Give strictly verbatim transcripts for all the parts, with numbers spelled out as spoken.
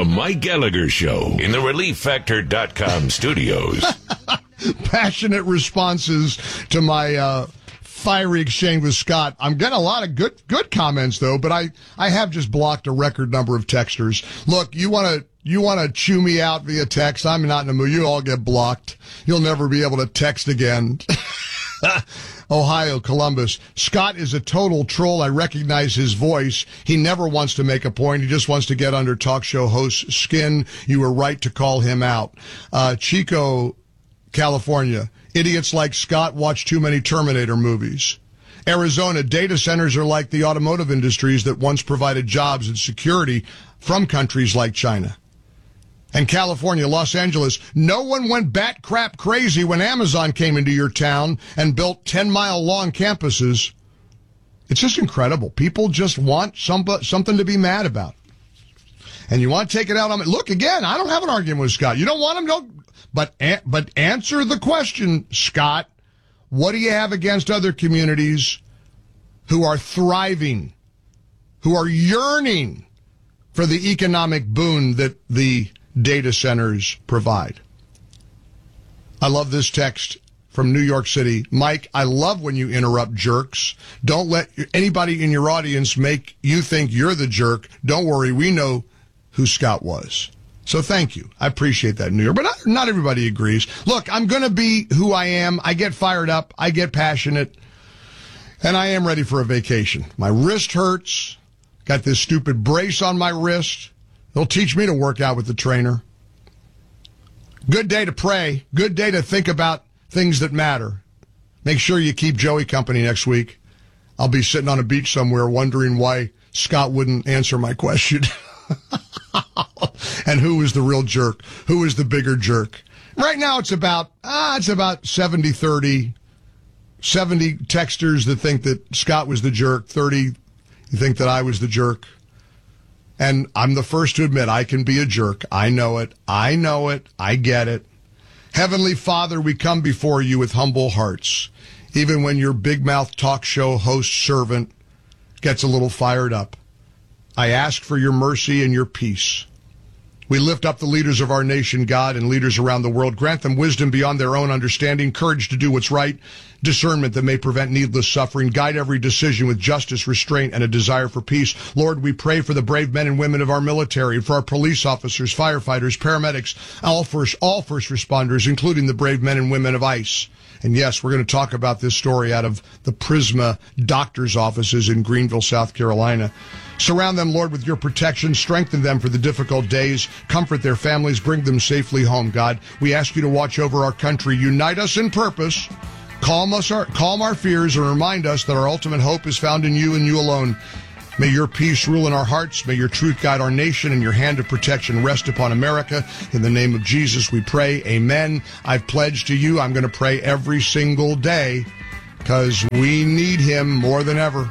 The Mike Gallagher Show in the relief factor dot com studios. Passionate responses to my uh, fiery exchange with Scott. I'm getting a lot of good good comments, though, but I, I have just blocked a record number of texters. Look, you want to you want to chew me out via text, I'm not in the mood. You all get blocked. You'll never be able to text again. Ohio, Columbus. Scott is a total troll. I recognize his voice. He never wants to make a point. He just wants to get under talk show host's skin. You were right to call him out. Uh, Chico, California. Idiots like Scott watch too many Terminator movies. Arizona, data centers are like the automotive industries that once provided jobs and security from countries like China. And California, Los Angeles, no one went bat crap crazy when Amazon came into your town and built ten-mile-long campuses. It's just incredible. People just want some, something to be mad about. And you want to take it out on me. Look, again, I don't have an argument with Scott. You don't want him, don't. But, but answer the question, Scott. What do you have against other communities who are thriving, who are yearning for the economic boon that the data centers provide? I love this text from New York City. Mike, I love when you interrupt jerks. Don't let anybody in your audience make you think you're the jerk. Don't worry, we know who Scott was. So thank you. I appreciate that, New York. But not, not everybody agrees. Look, I'm going to be who I am. I get fired up. I get passionate. And I am ready for a vacation. My wrist hurts. Got this stupid brace on my wrist. They'll teach me to work out with the trainer. Good day to pray. Good day to think about things that matter. Make sure you keep Joey company next week. I'll be sitting on a beach somewhere wondering why Scott wouldn't answer my question. And who is the real jerk? Who is the bigger jerk? Right now it's about, ah, it's about seventy thirty. seventy texters that think that Scott was the jerk. thirty you think that I was the jerk. And I'm the first to admit I can be a jerk. I know it. I know it. I get it. Heavenly Father, we come before you with humble hearts, even when your big-mouth talk show host servant gets a little fired up. I ask for your mercy and your peace. We lift up the leaders of our nation, God, and leaders around the world. Grant them wisdom beyond their own understanding, courage to do what's right, discernment that may prevent needless suffering. Guide every decision with justice, restraint, and a desire for peace. Lord, we pray for the brave men and women of our military, for our police officers, firefighters, paramedics, all first, all first responders, including the brave men and women of ICE. And yes, we're going to talk about this story out of the Prisma doctor's offices in Greenville, South Carolina. Surround them, Lord, with your protection. Strengthen them for the difficult days. Comfort their families. Bring them safely home, God. We ask you to watch over our country. Unite us in purpose. Calm us, our, calm our fears, and remind us that our ultimate hope is found in you and you alone. May your peace rule in our hearts. May your truth guide our nation, and your hand of protection rest upon America. In the name of Jesus, we pray. Amen. I've pledged to you I'm going to pray every single day because we need him more than ever.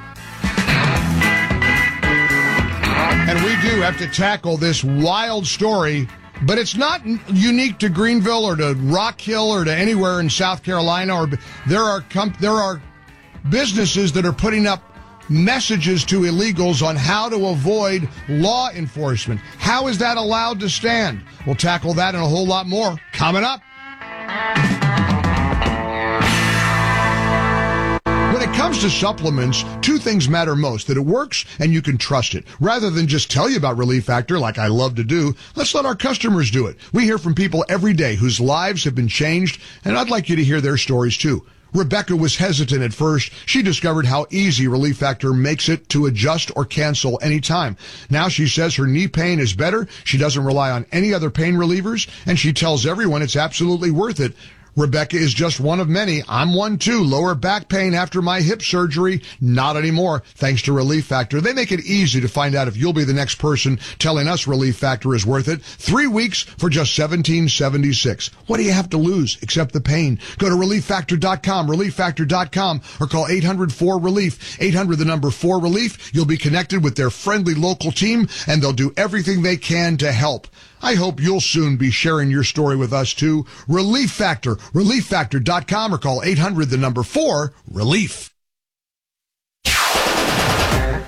And we do have to tackle this wild story, but it's not unique to Greenville or to Rock Hill or to anywhere in South Carolina. Or there are com- there are businesses that are putting up messages to illegals on how to avoid law enforcement. How is that allowed to stand? We'll tackle that and a whole lot more coming up. When it comes to supplements, two things matter most: that it works and you can trust it. Rather than just tell you about Relief Factor like I love to do, let's let our customers do it. We hear from people every day whose lives have been changed, and I'd like you to hear their stories too. Rebecca was hesitant at first. She discovered how easy Relief Factor makes it to adjust or cancel anytime. Now she says her knee pain is better. She doesn't rely on any other pain relievers, and she tells everyone it's absolutely worth it. Rebecca is just one of many. I'm one too. Lower back pain after my hip surgery? Not anymore, thanks to Relief Factor. They make it easy to find out if you'll be the next person telling us Relief Factor is worth it. Three weeks for just seventeen seventy-six. What do you have to lose except the pain? Go to relief factor dot com, relief factor dot com, or call eight hundred four relief, eight hundred the number four relief. You'll be connected with their friendly local team, and they'll do everything they can to help. I hope you'll soon be sharing your story with us too. Relief Factor, relief factor dot com, or call eight hundred the number four relief.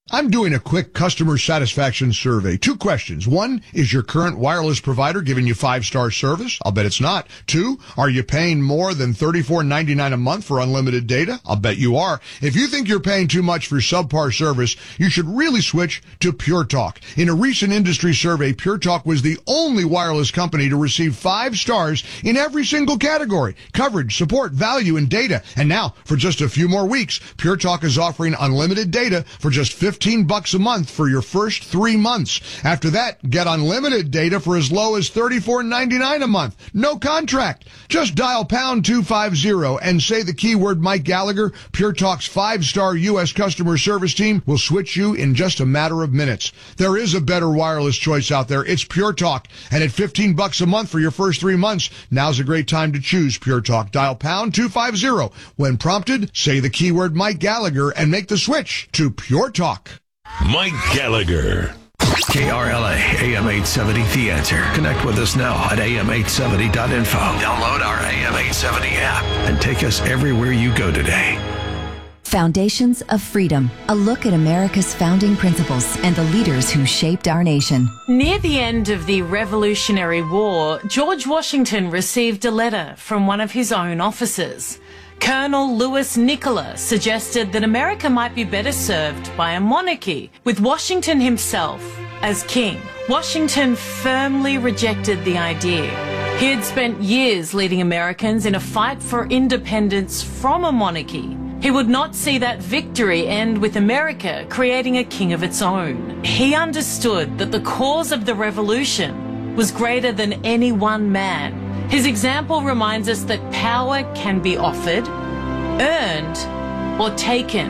I'm doing a quick customer satisfaction survey. Two questions. One, is your current wireless provider giving you five-star service? I'll bet it's not. Two, are you paying more than thirty-four ninety-nine a month for unlimited data? I'll bet you are. If you think you're paying too much for subpar service, you should really switch to Pure Talk. In a recent industry survey, Pure Talk was the only wireless company to receive five stars in every single category: coverage, support, value, and data. And now, for just a few more weeks, Pure Talk is offering unlimited data for just fifteen bucks a month for your first three months. After that, get unlimited data for as low as thirty-four ninety-nine a month. No contract. Just dial pound two fifty and say the keyword Mike Gallagher. Pure Talk's five-star U S customer service team will switch you in just a matter of minutes. There is a better wireless choice out there. It's Pure Talk. And at fifteen bucks a month for your first three months, now's a great time to choose Pure Talk. Dial pound two fifty. When prompted, say the keyword Mike Gallagher and make the switch to Pure Talk. Mike Gallagher. K R L A, A M eight seventy, The Answer. Connect with us now at A M eight seventy dot info. Download our A M eight seventy app and take us everywhere you go today. Foundations of Freedom, a look at America's founding principles and the leaders who shaped our nation. Near the end of the Revolutionary War, George Washington received a letter from one of his own officers. Colonel Louis Nicola suggested that America might be better served by a monarchy, with Washington himself as king. Washington firmly rejected the idea. He had spent years leading Americans in a fight for independence from a monarchy. He would not see that victory end with America creating a king of its own. He understood that the cause of the revolution was greater than any one man. His example reminds us that power can be offered, earned, or taken.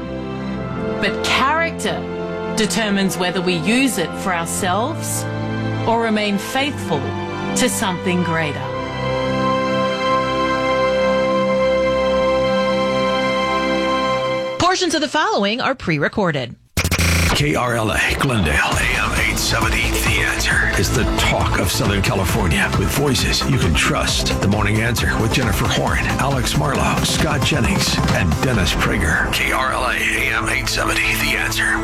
But character determines whether we use it for ourselves or remain faithful to something greater. Portions of the following are pre-recorded. K R L A, Glendale, A M eight seventy, The Answer is the talk of Southern California with voices you can trust. The Morning Answer with Jennifer Horn, Alex Marlowe, Scott Jennings, and Dennis Prager. K R L A, A M eight seventy, The Answer.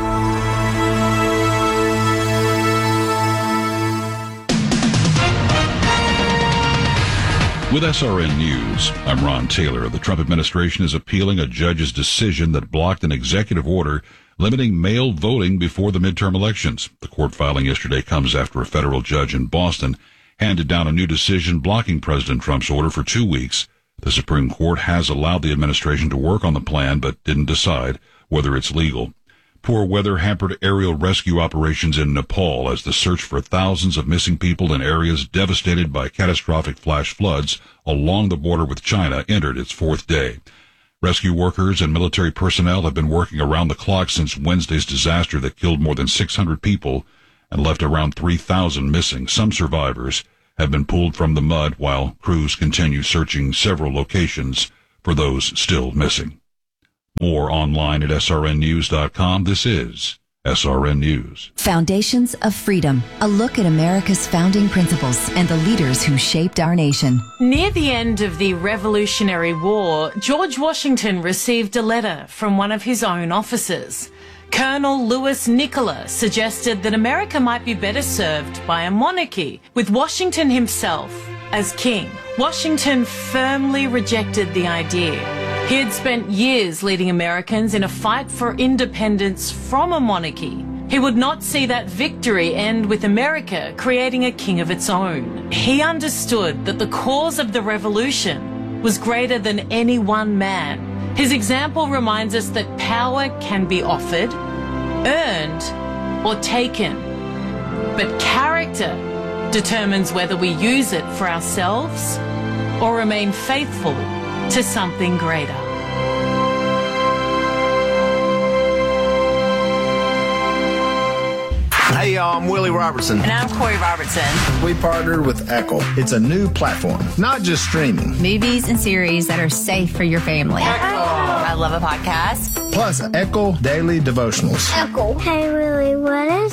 With S R N News, I'm Ron Taylor. The Trump administration is appealing a judge's decision that blocked an executive order limiting mail voting before the midterm elections. The court filing yesterday comes after a federal judge in Boston handed down a new decision blocking President Trump's order for two weeks. The Supreme Court has allowed the administration to work on the plan, but didn't decide whether it's legal. Poor weather hampered aerial rescue operations in Nepal as the search for thousands of missing people in areas devastated by catastrophic flash floods along the border with China entered its fourth day. Rescue workers and military personnel have been working around the clock since Wednesday's disaster that killed more than six hundred people and left around three thousand missing. Some survivors have been pulled from the mud while crews continue searching several locations for those still missing. More online at S R N news dot com. This is S R N News. Foundations of Freedom, a look at America's founding principles and the leaders who shaped our nation. Near the end of the Revolutionary War, George Washington received a letter from one of his own officers. Colonel Louis Nicola suggested that America might be better served by a monarchy, with Washington himself as king. Washington firmly rejected the idea. He had spent years leading Americans in a fight for independence from a monarchy. He would not see that victory end with America creating a king of its own. He understood that the cause of the revolution was greater than any one man. His example reminds us that power can be offered, earned, or taken. But character determines whether we use it for ourselves or remain faithful to something greater. Hey, y'all, I'm Willie Robertson. And I'm Corey Robertson. We partnered with Echo. It's a new platform, not just streaming. Movies and series that are safe for your family. Echo. I love a podcast. Plus, Echo Daily Devotionals. Echo. Hey, Willie, what is Echo?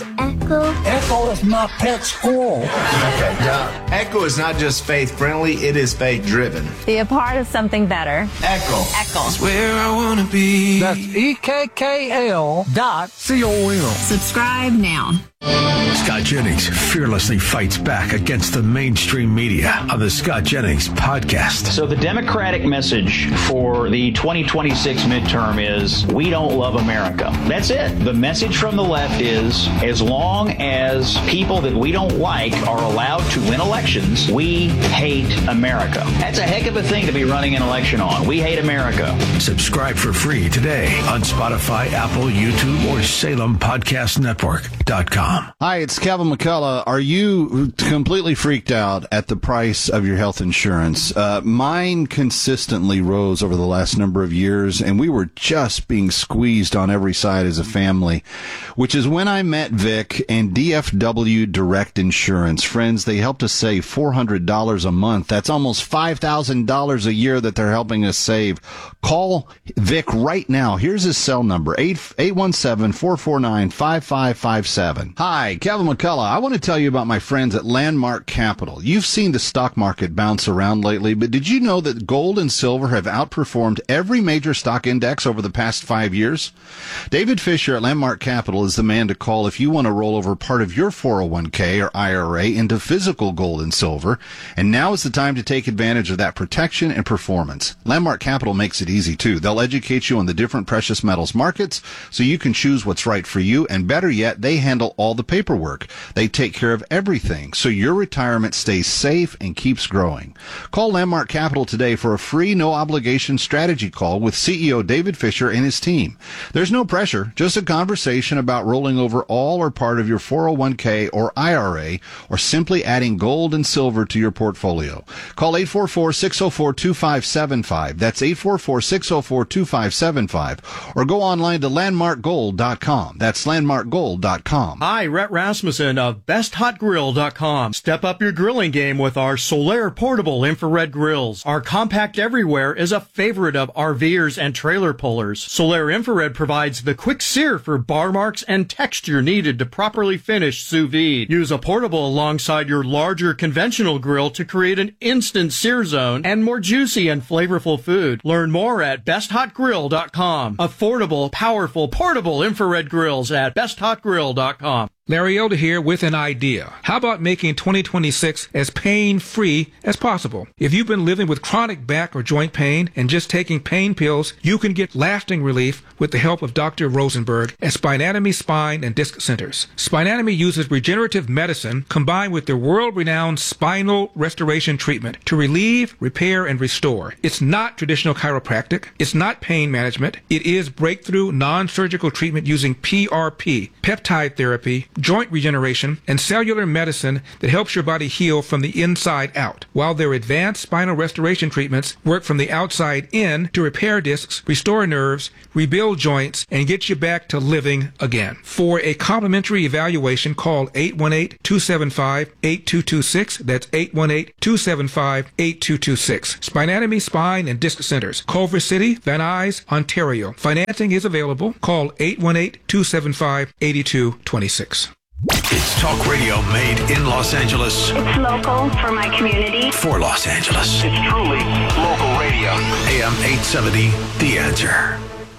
Echo? Echo is my pet squirrel. Okay, now, Echo is not just faith-friendly, it is faith-driven. Be a part of something better. Echo. Echo. It's where I want to be. That's E K K L dot C O M. Subscribe now. Scott Jennings fearlessly fights back against the mainstream media on the Scott Jennings podcast. So the Democratic message for the twenty twenty-six midterm is, we don't love America. That's it. The message from the left is, as long as people that we don't like are allowed to win elections, we hate America. That's a heck of a thing to be running an election on. We hate America. Subscribe for free today on Spotify, Apple, YouTube, or Salem Podcast Network dot com. Hi, it's Kevin McCullough. Are you completely freaked out at the price of your health insurance? Uh, mine consistently rose over the last number of years, and we were just being squeezed on every side as a family, which is when I met Vic and D F W Direct Insurance. Friends, they helped us save four hundred dollars a month. That's almost five thousand dollars a year that they're helping us save. Call Vic right now. Here's his cell number, eight one seven, four four nine, five five five seven. Hi, Kevin McCullough. I want to tell you about my friends at Landmark Capital. You've seen the stock market bounce around lately, but did you know that gold and silver have outperformed every major stock index over the past five years? David Fisher at Landmark Capital is the man to call if you want to roll over part of your four oh one k or I R A into physical gold and silver, and now is the time to take advantage of that protection and performance. Landmark Capital makes it easy, too. They'll educate you on the different precious metals markets so you can choose what's right for you, and better yet, they handle all the paperwork. They take care of everything so your retirement stays safe and keeps growing. Call Landmark Capital today for a free, no-obligation strategy call with C E O David Fisher and his team. There's no pressure, just a conversation about rolling over all or part of your four oh one k or I R A, or simply adding gold and silver to your portfolio. Call eight four four, six oh four, two five seven five. That's eight four four, six oh four, two five seven five. Or go online to landmark gold dot com. That's landmark gold dot com. Hi, Rhett Rasmussen of best hot grill dot com. Step up your grilling game with our Solaire portable infrared grills. Our compact everywhere is a favorite of RVers and trailer pullers. Solaire infrared provides the quick sear for bar marks and texture needed to properly finish sous vide. Use a portable alongside your larger conventional grill to create an instant sear zone and more juicy and flavorful food. Learn more at best hot grill dot com. Affordable, powerful, portable infrared grills at best hot grill dot com. Larry Elder here with an idea. How about making twenty twenty-six as pain-free as possible? If you've been living with chronic back or joint pain and just taking pain pills, you can get lasting relief with the help of Doctor Rosenberg at Spinatomy Spine and Disc Centers. Spinatomy uses regenerative medicine combined with their world-renowned spinal restoration treatment to relieve, repair, and restore. It's not traditional chiropractic. It's not pain management. It is breakthrough non-surgical treatment using P R P, peptide therapy, joint regeneration, and cellular medicine that helps your body heal from the inside out, while their advanced spinal restoration treatments work from the outside in to repair discs, restore nerves, rebuild joints, and get you back to living again. For a complimentary evaluation, call eight one eight, two seven five, eight two two six. That's eight one eight, two seven five, eight two two six. Spinatomy Spine and Disc Centers, Culver City, Van Nuys, Ontario. Financing is available. Call eight one eight, two seven five, eight two two six. It's talk radio made in Los Angeles. It's local for my community. For Los Angeles. It's truly local radio. A M eight seventy, The Answer.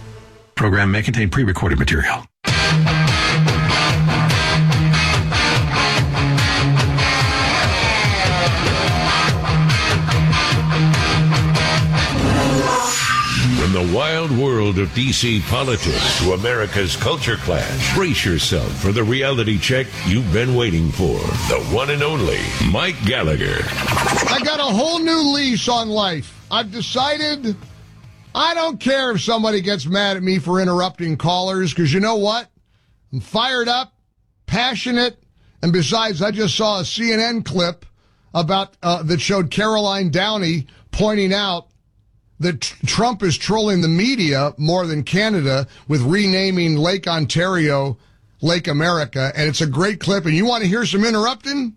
Program may contain pre-recorded material. From the wild world of D C politics to America's culture clash, brace yourself for the reality check you've been waiting for. The one and only Mike Gallagher. I got a whole new lease on life. I've decided I don't care if somebody gets mad at me for interrupting callers, because you know what? I'm fired up, passionate, and besides, I just saw a C N N clip about uh, that showed Caroline Downey pointing out that t- Trump is trolling the media more than Canada with renaming Lake Ontario Lake America, and it's a great clip. And you want to hear some interrupting?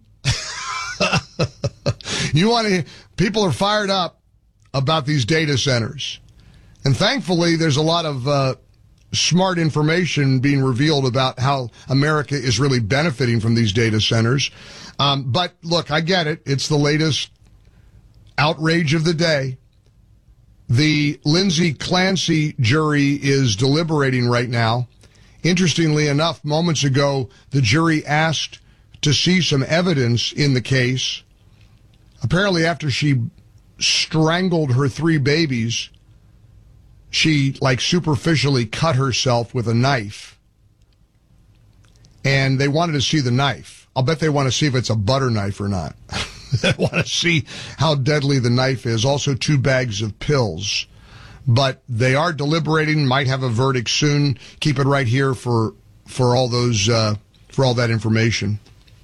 You want to? People are fired up about these data centers, and thankfully, there's a lot of uh, smart information being revealed about how America is really benefiting from these data centers. Um, but look, I get it. It's the latest outrage of the day. The Lindsay Clancy jury is deliberating right now. Interestingly enough, moments ago, the jury asked to see some evidence in the case. Apparently, after she strangled her three babies, she, like, superficially cut herself with a knife. And they wanted to see the knife. I'll bet they want to see if it's a butter knife or not. They want to see how deadly the knife is. Also, two bags of pills. But they are deliberating, might have a verdict soon. Keep it right here for for all those uh, for all that information.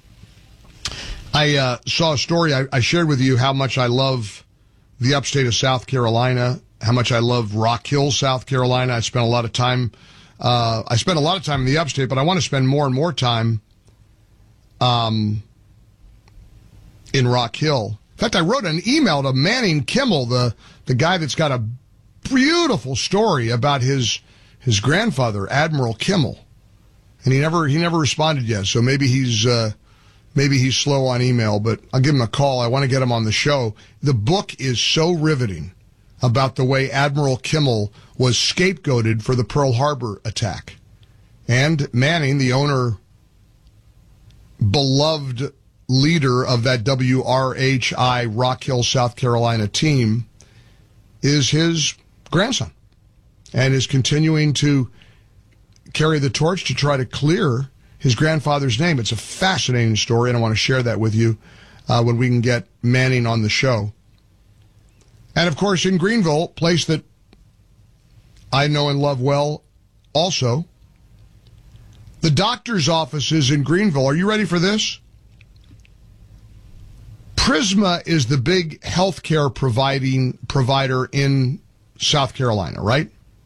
I uh, saw a story. I, I shared with you how much I love the upstate of South Carolina, how much I love Rock Hill, South Carolina. I spent a lot of time. Uh, I spent a lot of time in the upstate, but I want to spend more and more time um, in Rock Hill. In fact, I wrote an email to Manning Kimmel, the the guy that's got a beautiful story about his his grandfather, Admiral Kimmel, and he never he never responded yet. So maybe he's uh, maybe he's slow on email, but I'll give him a call. I want to get him on the show. The book is so riveting about the way Admiral Kimmel was scapegoated for the Pearl Harbor attack, and Manning, the owner, beloved leader of that W R H I Rock Hill, South Carolina team, is his grandson and is continuing to carry the torch to try to clear his grandfather's name. It's a fascinating story, and I want to share that with you uh, when we can get Manning on the show. And, of course, in Greenville, place that I know and love well also, the doctor's offices in Greenville. Are you ready for this? Prisma is the big healthcare providing provider in South Carolina, right?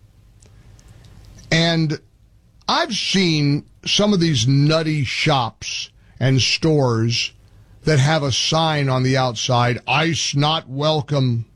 And I've seen some of these nutty shops and stores that have a sign on the outside, ICE not welcome.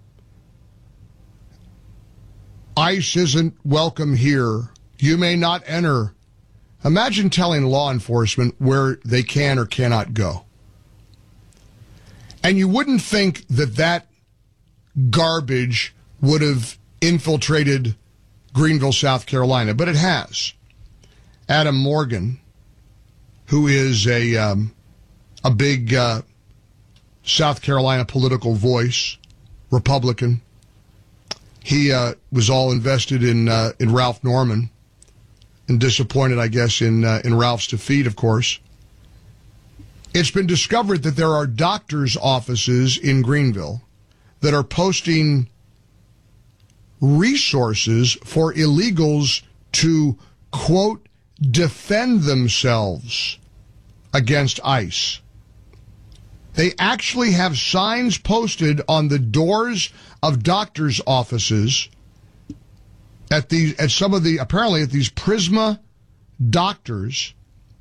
ICE isn't welcome here. You may not enter. Imagine telling law enforcement where they can or cannot go. And you wouldn't think that that garbage would have infiltrated Greenville, South Carolina, but it has. Adam Morgan, who is a um, a big uh, South Carolina political voice, Republican, he uh, was all invested in uh, in Ralph Norman, and disappointed, I guess, in uh, in Ralph's defeat, of course. It's been discovered that there are doctors' offices in Greenville that are posting resources for illegals to, quote, defend themselves against ICE. They actually have signs posted on the doors of doctors' offices at the at some of the, apparently at these Prisma doctors,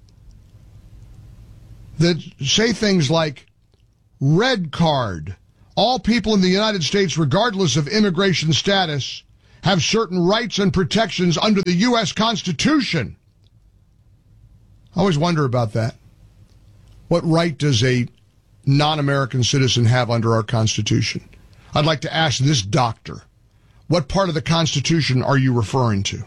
that say things like, red card. All people in the United States, regardless of immigration status, have certain rights and protections under the U S Constitution. I always wonder about that. What right does a non-American citizen have under our Constitution? I'd like to ask this doctor, what part of the Constitution are you referring to?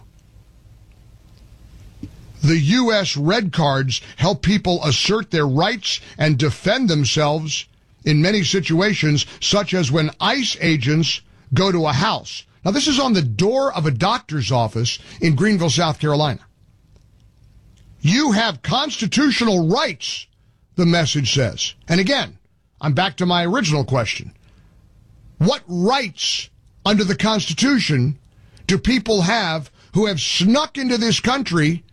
The U S red cards help people assert their rights and defend themselves in many situations, such as when ICE agents go to a house. Now, this is on the door of a doctor's office in Greenville, South Carolina. You have constitutional rights, the message says. And again, I'm back to my original question. What rights under the Constitution do people have who have snuck into this country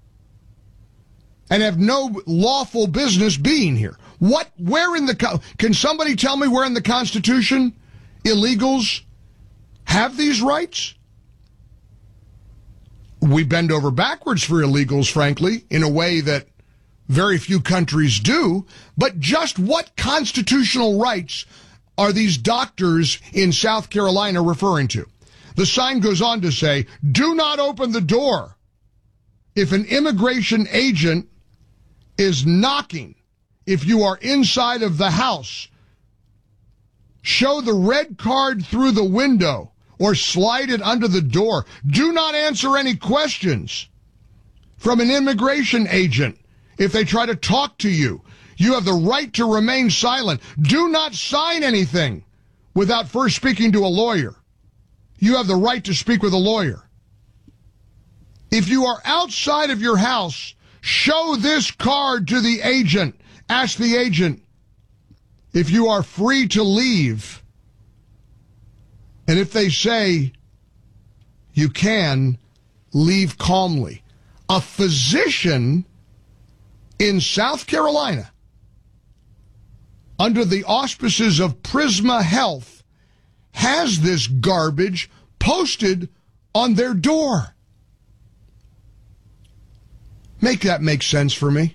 and have no lawful business being here? What, where in the, can somebody tell me where in the Constitution illegals have these rights? We bend over backwards for illegals, frankly, in a way that very few countries do. But just what constitutional rights are these doctors in South Carolina referring to? The sign goes on to say, do not open the door. if an immigration agent is knocking, if you are inside of the house, show the red card through the window or slide it under the door. Do not answer any questions from an immigration agent if they try to talk to you. You have the right to remain silent. Do not sign anything without first speaking to a lawyer. You have the right to speak with a lawyer. If you are outside of your house, show this card to the agent. Ask the agent if you are free to leave. And if they say you can, leave calmly. A physician in South Carolina, under the auspices of Prisma Health, has this garbage posted on their door. Make that make sense for me.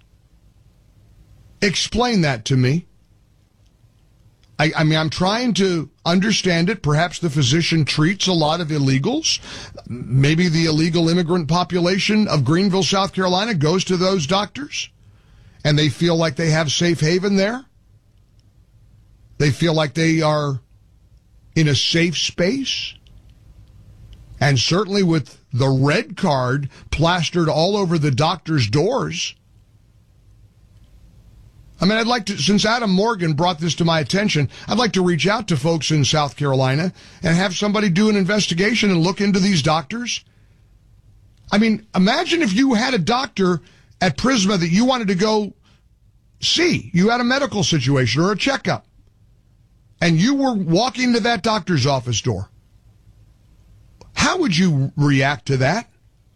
Explain that to me. I, I mean, I'm trying to understand it. Perhaps the physician treats a lot of illegals. Maybe the illegal immigrant population of Greenville, South Carolina, goes to those doctors, and they feel like they have safe haven there. They feel like they are in a safe space. And certainly with the red card plastered all over the doctor's doors. I mean, I'd like to, since Adam Morgan brought this to my attention, I'd like to reach out to folks in South Carolina and have somebody do an investigation and look into these doctors. I mean, imagine if you had a doctor at Prisma that you wanted to go see. You had a medical situation or a checkup, and you were walking to that doctor's office door. How would you react to that?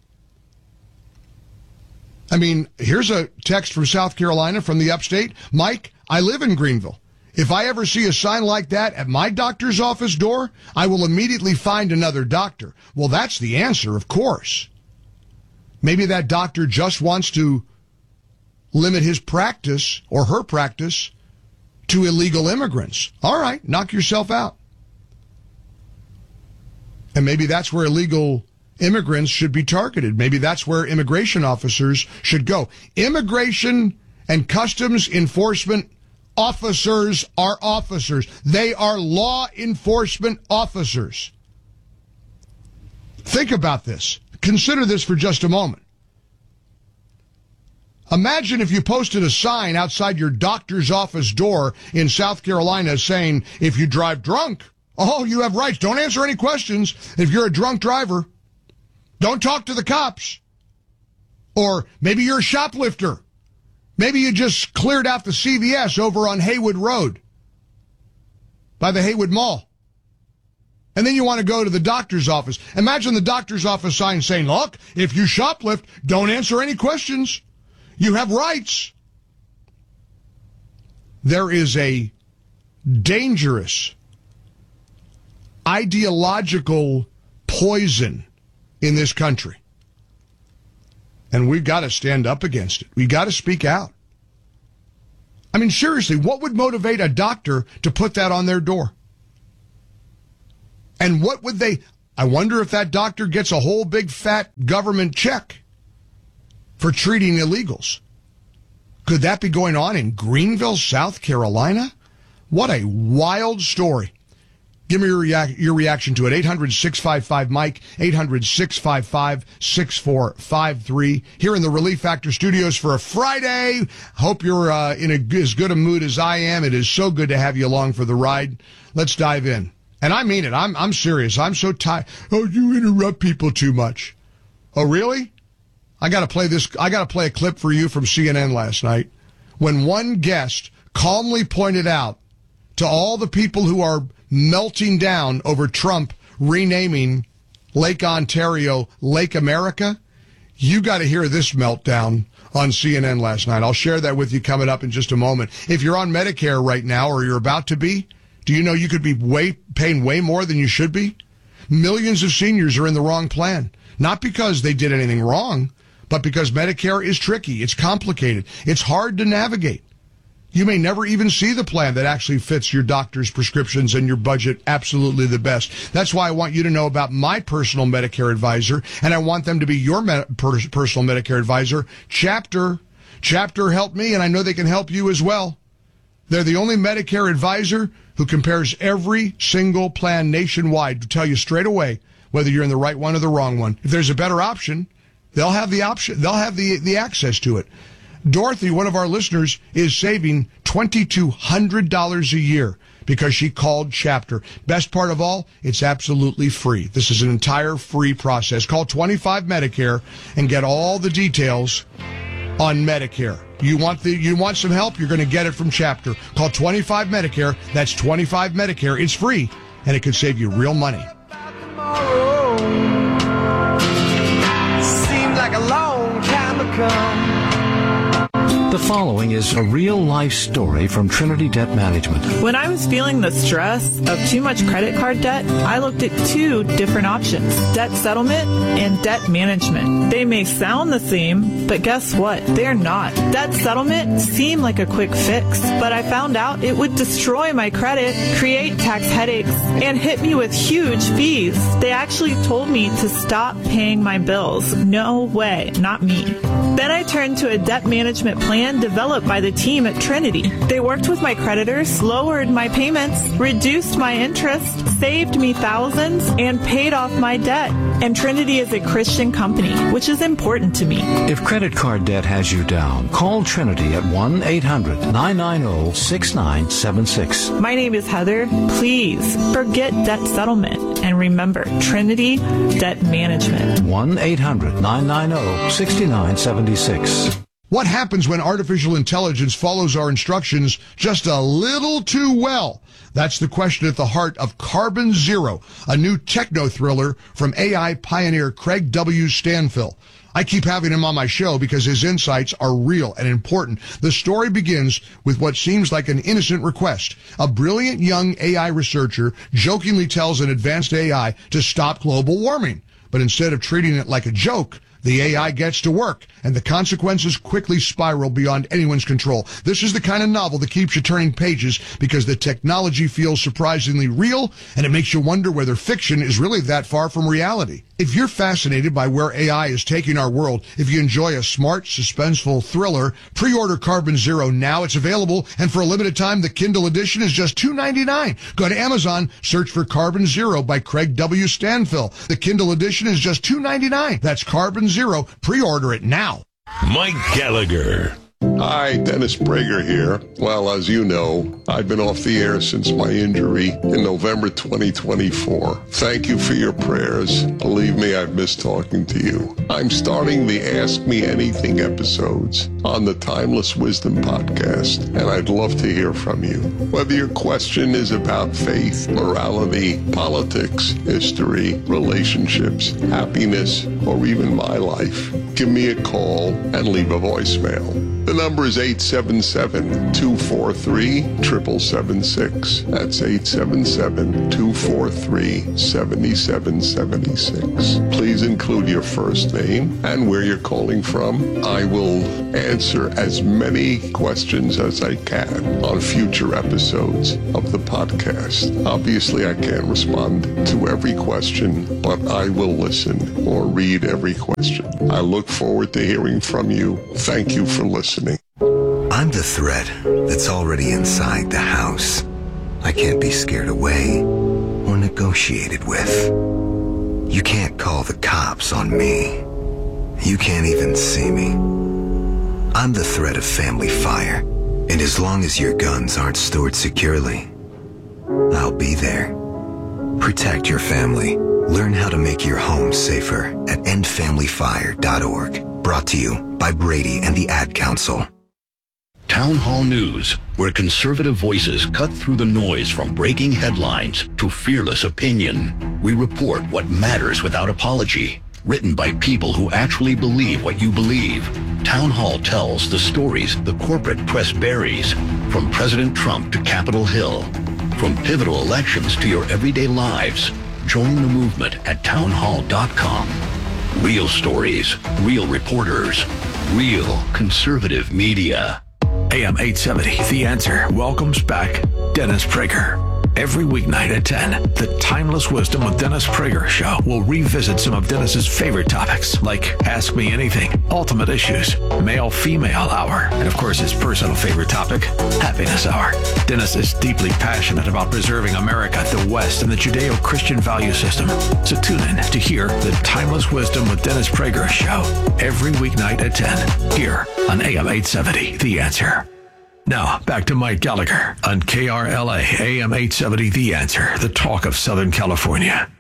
I mean, here's a text from South Carolina from the upstate. Mike, I live in Greenville. If I ever see a sign like that at my doctor's office door, I will immediately find another doctor. Well, that's the answer, of course. Maybe that doctor just wants to limit his practice or her practice to illegal immigrants. All right, knock yourself out. And maybe that's where illegal immigrants should be targeted. Maybe that's where immigration officers should go. Immigration and Customs Enforcement officers are officers. They are law enforcement officers. Think about this. Consider this for just a moment. Imagine if you posted a sign outside your doctor's office door in South Carolina saying, if you drive drunk, oh, you have rights. Don't answer any questions if you're a drunk driver. Don't talk to the cops. Or maybe you're a shoplifter. Maybe you just cleared out the C V S over on Haywood Road by the Haywood Mall. And then you want to go to the doctor's office. Imagine the doctor's office sign saying, look, if you shoplift, don't answer any questions. You have rights. There is a dangerous ideological poison in this country. And we've got to stand up against it. We've got to speak out. I mean, seriously, what would motivate a doctor to put that on their door? And what would they... I wonder if that doctor gets a whole big fat government check for treating illegals. Could that be going on in Greenville, South Carolina? What a wild story. Give me your, reac- your reaction to it. eight hundred, six five five, Mike, eight hundred, six five five, six four five three. Here in the Relief Factor studios for a Friday. Hope you're uh, in a, as good a mood as I am. It is so good to have you along for the ride. Let's dive in. And I mean it. I'm, I'm serious. I'm so tired. Oh, you interrupt people too much. Oh, really? I got to play this. I got to play a clip for you from C N N last night when one guest calmly pointed out to all the people who are melting down over Trump renaming Lake Ontario Lake America. You got to hear this meltdown on C N N last night. I'll share that with you coming up in just a moment. If you're on Medicare right now or you're about to be, do you know you could be way paying way more than you should be? Millions of seniors are in the wrong plan. Not because they did anything wrong, but because Medicare is tricky. It's complicated. It's hard to navigate. You may never even see the plan that actually fits your doctor's prescriptions and your budget absolutely the best. That's why I want you to know about my personal Medicare advisor, and I want them to be your me- per- personal Medicare advisor. Chapter. Chapter helped me, and I know they can help you as well. They're the only Medicare advisor who compares every single plan nationwide to tell you straight away whether you're in the right one or the wrong one. If there's a better option, they'll have the option. They'll have the, the access to it. Dorothy, one of our listeners, is saving two thousand two hundred dollars a year because she called Chapter. Best part of all, it's absolutely free. This is an entire free process. Call twenty-five Medicare and get all the details on Medicare. You want the you want some help? You're going to get it from Chapter. Call twenty-five Medicare. That's twenty-five Medicare. It's free, and it could save you real money. Seems like a long time ago. The following is a real-life story from Trinity Debt Management. When I was feeling the stress of too much credit card debt, I looked at two different options, debt settlement and debt management. They may sound the same, but guess what? They're not. Debt settlement seemed like a quick fix, but I found out it would destroy my credit, create tax headaches, and hit me with huge fees. They actually told me to stop paying my bills. No way, not me. Then I turned to a debt management plan developed by the team at Trinity. They worked with my creditors, lowered my payments, reduced my interest, saved me thousands, and paid off my debt. And Trinity is a Christian company, which is important to me. If credit card debt has you down, call Trinity at one eight hundred nine nine zero six nine seven six. My name is Heather. Please forget debt settlement and remember Trinity Debt Management. one eight hundred nine nine zero six nine seven six. What happens when artificial intelligence follows our instructions just a little too well? That's the question at the heart of Carbon Zero, a new techno-thriller from A I pioneer Craig W. Stanfill. I keep having him on my show because his insights are real and important. The story begins with what seems like an innocent request. A brilliant young A I researcher jokingly tells an advanced A I to stop global warming. But instead of treating it like a joke, the A I gets to work, and the consequences quickly spiral beyond anyone's control. This is the kind of novel that keeps you turning pages because the technology feels surprisingly real, and it makes you wonder whether fiction is really that far from reality. If you're fascinated by where A I is taking our world, if you enjoy a smart, suspenseful thriller, pre-order Carbon Zero now. It's available, and for a limited time, the Kindle edition is just two ninety-nine. Go to Amazon, search for Carbon Zero by Craig W. Stanfill. The Kindle edition is just two ninety-nine. That's Carbon Zero. Pre-order it now. Mike Gallagher. Hi, Dennis Prager here. Well, as you know, I've been off the air since my injury in November twenty twenty-four. Thank you for your prayers. Believe me, I've missed talking to you. I'm starting the Ask Me Anything episodes on the Timeless Wisdom podcast, and I'd love to hear from you. Whether your question is about faith, morality, politics, history, relationships, happiness, or even my life, give me a call and leave a voicemail. The number is eight seven seven, two four three, seven seven seven six. That's eight seven seven, two four three, seven seven seven six. Please include your first name and where you're calling from. I will answer as many questions as I can on future episodes of the podcast. Obviously, I can't respond to every question, but I will listen or read every question. I look forward to hearing from you. Thank you for listening. I'm the threat that's already inside the house. I can't be scared away or negotiated with. You can't call the cops on me. You can't even see me. I'm the threat of family fire, and as long as your guns aren't stored securely, I'll be there. Protect your family. Learn how to make your home safer at end family fire dot org. Brought to you by Brady and the Ad Council. Town Hall News, where conservative voices cut through the noise from breaking headlines to fearless opinion. We report what matters without apology. Written by people who actually believe what you believe. Town Hall tells the stories the corporate press buries, from President Trump to Capitol Hill. From pivotal elections to your everyday lives. Join the movement at town hall dot com. Real stories, real reporters, real conservative media. A M eight seventy, The Answer welcomes back Dennis Prager. Every weeknight at ten, the Timeless Wisdom with Dennis Prager show will revisit some of Dennis's favorite topics, like Ask Me Anything, Ultimate Issues, Male-Female Hour, and of course his personal favorite topic, Happiness Hour. Dennis is deeply passionate about preserving America, the West, and the Judeo-Christian value system. So tune in to hear the Timeless Wisdom with Dennis Prager show every weeknight at ten, here on A M eight seventy, The Answer. Now, back to Mike Gallagher on K R L A, A M eight seventy, The Answer, the talk of Southern California.